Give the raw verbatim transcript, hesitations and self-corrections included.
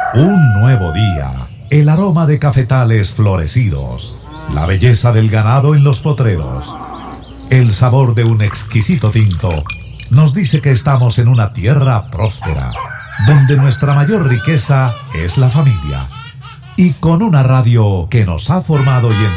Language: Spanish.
Un nuevo día, el aroma de cafetales florecidos, la belleza del ganado en los potreros, el sabor de un exquisito tinto, nos dice que estamos en una tierra próspera, donde nuestra mayor riqueza es la familia. Y con una radio que nos ha formado y